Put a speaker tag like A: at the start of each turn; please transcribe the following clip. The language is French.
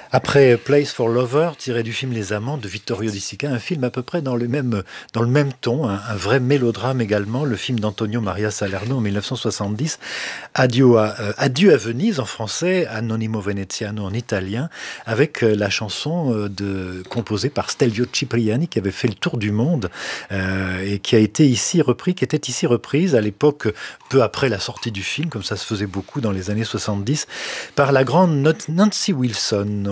A: Après Place for Lover, tiré du film Les Amants de Vittorio De Sica, un film à peu près dans le même ton, un vrai mélodrame également, le film d'Antonio Maria Salerno en 1970, Adieu à Venise en français, Anonimo Veneziano en italien, avec la chanson composée par Stelvio Cipriani qui avait fait le tour du monde et qui était ici reprise à l'époque, peu après la sortie du film, comme ça se faisait beaucoup dans les années 70, par la grande Nancy Wilson.